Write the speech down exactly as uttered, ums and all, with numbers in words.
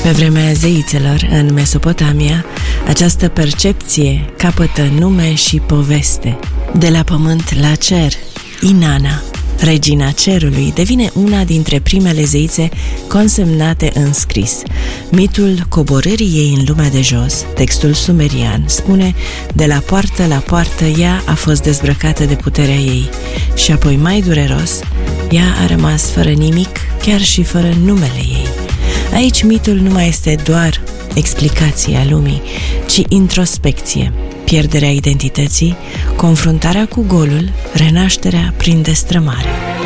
Pe vremea zeițelor, în Mesopotamia, această percepție capătă nume și poveste. De la pământ la cer, Inanna, regina cerului, devine una dintre primele zeițe consemnate în scris. Mitul coborârii ei în lumea de jos, textul sumerian, spune: de la poartă la poartă ea a fost dezbrăcată de puterea ei și apoi, mai dureros, ea a rămas fără nimic, chiar și fără numele ei. Aici mitul nu mai este doar explicația lumii, ci introspecție, pierderea identității, confruntarea cu golul, renașterea prin destrămare.